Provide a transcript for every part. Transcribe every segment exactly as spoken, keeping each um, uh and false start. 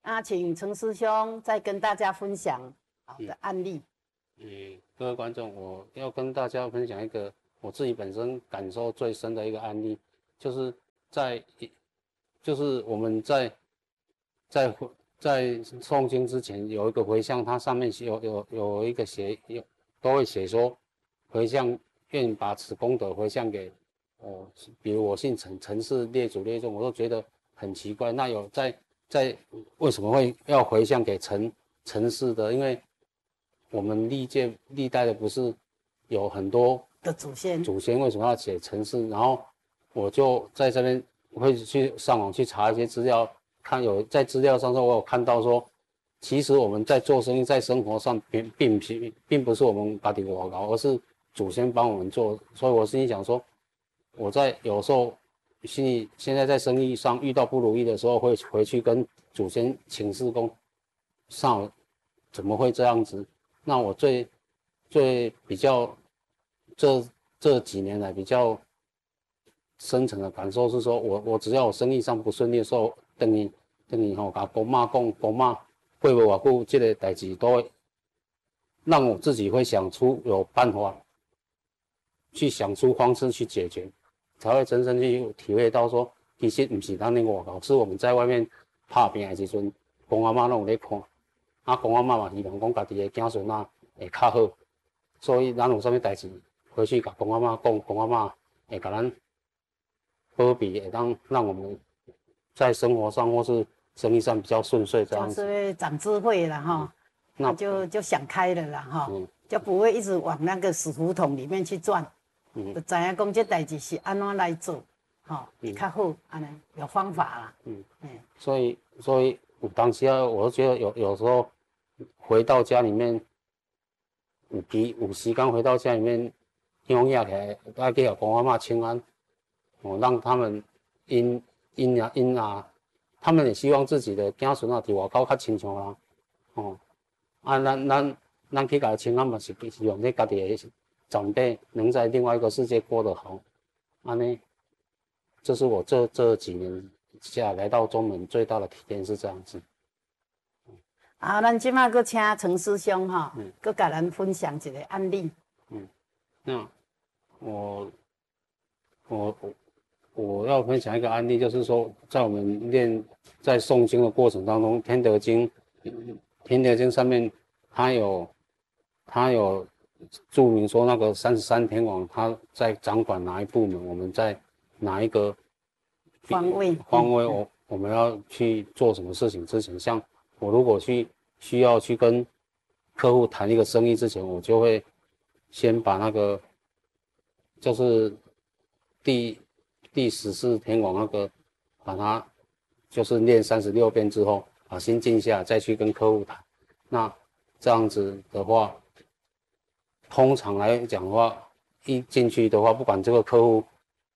啊，请陈师兄再跟大家分享好的案例。 嗯，各位观众，我要跟大家分享一个我自己本身感受最深的一个案例，就是在就是我们在在在诵经之前有一个回向，它上面有有有一个写有都会写说回向愿把此功德回向给哦，比如我姓陈，陈氏列祖列宗，我都觉得很奇怪。那有在在为什么会要回向给陈陈氏的？因为我们历届历代的不是有很多的祖先， 祖先为什么要写陈氏？然后我就在这边会去上网去查一些资料，看有在资料上说，我有看到说，其实我们在做生意，在生活上并并并并不是我们家己外搞，而是祖先帮我们做。所以我心里想说，我在有时候心里现在在生意上遇到不如意的时候，会回去跟祖先请示公上怎么会这样子？那我最最比较这这几年来比较深层的感受是说，我我只要我生意上不顺利的时候，等于等于吼，甲公妈讲，公妈过无偌久，这个代志都会让我自己会想出有办法，去想出方式去解决，才会真正去体会到说，其实不是咱那外口，是我们在外面打拼的时阵，公阿妈拢有咧看。啊，公阿嬷嘛希望讲家己的子孙啊会较好，所以咱有啥物代志回去甲公阿嬷讲，公阿嬷会甲咱保庇，会当让我们在生活上或是生意上比较顺遂这样子。 就是长智慧了哈，嗯、那就就想开了啦哈，嗯、就不会一直往那个死胡同里面去转，嗯，就知影讲这代志是安怎来做，哈、嗯，较好，安尼有方法啦，嗯嗯， 所以所以有当时啊，我觉得有有时候。回到家里面，有时有时间回到家里面，乡下起来，要去给公阿嬷请安，哦，让他们因因啊因啊，他们也希望自己的子孙啊伫外口较亲像啦，哦，啊，咱咱咱去给他请安嘛，是希望你家己的长辈能在另外一个世界过得好，安尼，这是我这这几年下来到中门最大的体验是这样子。 啊，咱即马阁请陈师兄哈，阁甲咱分享一个案例。 嗯，那我我我我要分享一个案例，就是说，在我们念在诵经的过程当中，《天德经》《天德经》上面，它有它有注明说，那个三十三天王他在掌管哪一部门，我们在哪一个方位方位，我我们要去做什么事情之前，像。我如果去需要去跟客户谈一个生意之前，我就会先把那个就是第第十四天王那个把它就是念三十六遍之后，把心静下，再去跟客户谈。那这样子的话，通常来讲的话，一进去的话，不管这个客户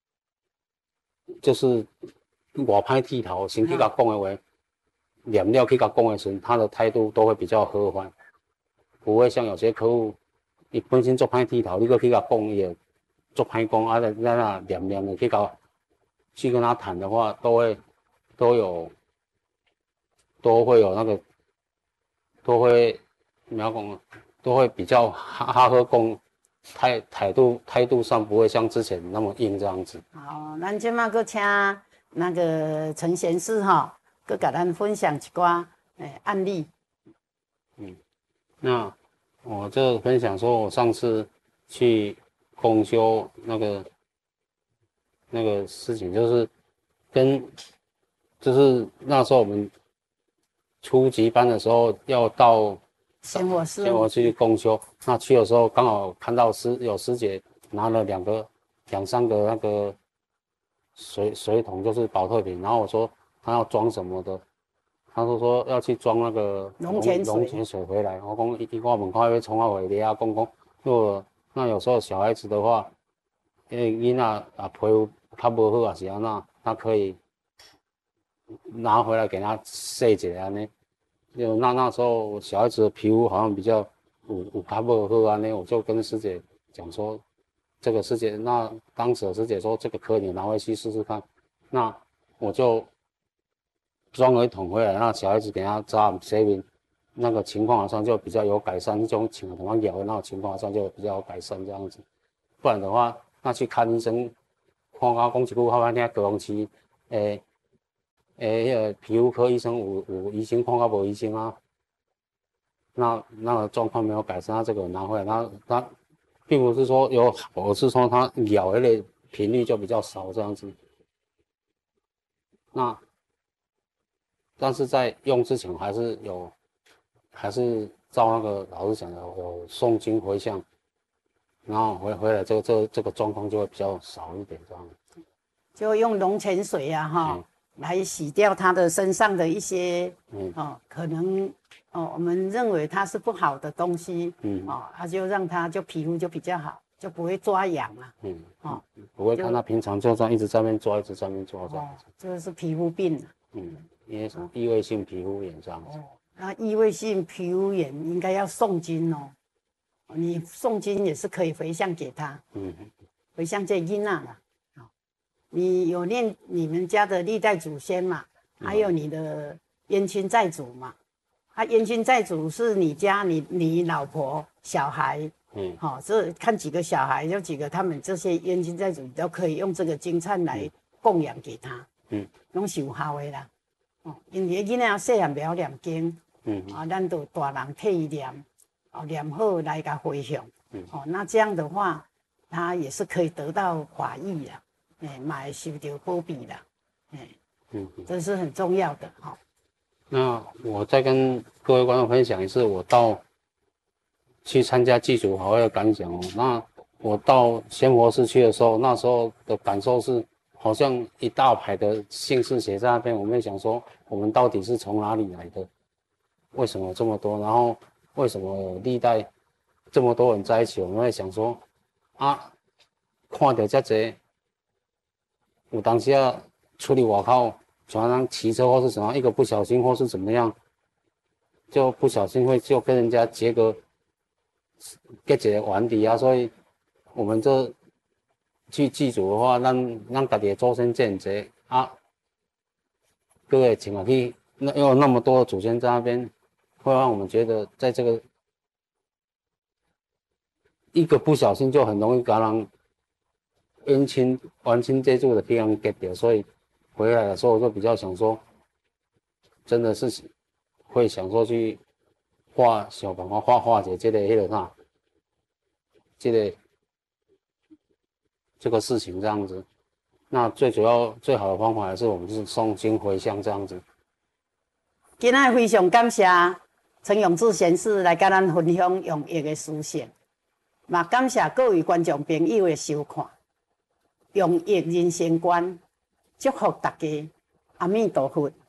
就是我拍剃头，先去甲讲的话。念了去甲讲的时，他的态度都会比较和缓，不会像有些客户，伊本身做歹剃头，你搁去甲讲，伊会做歹讲，啊，咱那念念的去甲去跟他谈的话，都会都有都会有那个都会怎么样讲，都会比较哈哈呵讲，态态度态度上不会像之前那么硬这样子。 好，咱今麦搁请那个陈贤士哈。佮甲咱分享一寡诶案例。 嗯，那我就分享说，我上次去公修那个那个事情，就是跟就是那时候我们初级班的时候要到仙火寺， 仙火去公修。那去的时候刚好看到师有师姐拿了两个两三个那个水水桶，就是保特瓶，然后我说。他要装什么的？他说说要去装那个龙泉水， 龙泉水回来。我讲伊我门口要从我回来啊，讲讲，如果那有时候小孩子的话，因为囡仔啊皮肤较无好啊是安那，他可以拿回来给他洗一下安尼。就那那时候小孩子的皮肤好像比较有有较无好安尼，我就跟师姐讲说，这个师姐，那当时的师姐说这个可以拿回去试试看，那我就。 装了一桶回来，那小孩子给他扎洗面，那个情况好像就比较有改善，这种请什么咬的那种情况好像就比较有改善这样子。不然的话，那去看医生，看到讲一句好歹听高峰期，诶诶，迄个皮肤科医生有有医生看到无医生啊，那那个状况没有改善，那这个很难会，那他并不是说有，我是说他咬的频率就比较少这样子。那但是在用之前还是有，还是照那个老师讲的有诵经回向，然后回回来这个这个、这个状况就会比较少一点这样。 就用龙泉水啊哈、嗯，来洗掉他的身上的一些嗯哦可能哦我们认为它是不好的东西嗯哦，他就让他就皮肤就比较好。就不会抓痒啊，嗯，哦， 不会看他平常就这样一直在那边抓，一直在那边抓这样子。 哦，这个是皮肤病啊， 嗯，因为什么异位性皮肤炎这样子。哦， 那异位性皮肤炎应该要诵经哦，你诵经也是可以回向给他，嗯，回向这囡仔啦，哦，你有念你们家的历代祖先嘛，还有你的冤亲债主嘛，啊，冤亲债主是你家你你老婆小孩。嗯，好、哦，这看几个小孩，有几个他们这些冤亲债主都可以用这个金灿来供养给他，嗯，拢是有效的啦。哦，因为囡仔细汉不要念经，嗯，啊，咱都大人替伊念，哦，念好来甲回向，嗯，哦，那这样的话，他也是可以得到法益啦，哎、欸，嘛会受到保庇啦，哎、欸，嗯，这是很重要的哈、哦。 那我再跟各位观众分享一次，我到。去参加祭祖法会的感想哦，那我到仙佛寺去的时候，那时候的感受是，好像一大排的姓氏写在那边，我们想说，我们到底是从哪里来的？为什么这么多？然后为什么历代这么多人在一起？我们会想说，啊，看到这些，有当时要处理外口，常常骑车或是什么，一个不小心或是怎么样，就不小心会就跟人家结个。结一个冤敌啊，所以我们这去祭祖的话，咱咱家己的祖先见者啊，各位请啊去，那有那么多的祖先在那边，会让我们觉得在这个一个不小心就很容易给人冤亲冤亲债主的地方结掉，所以回来的时候我就比较想说，真的是会想说去。化想办法化化解这个迄个啥，这个这个事情这样子。那最主要最好的方法还是我们是诵经回向这样子。 今仔非常感谢陈永志先生来跟咱分享用药的书信，嘛感谢各位观众朋友的收看。用药人生观，祝福大家，阿弥陀佛。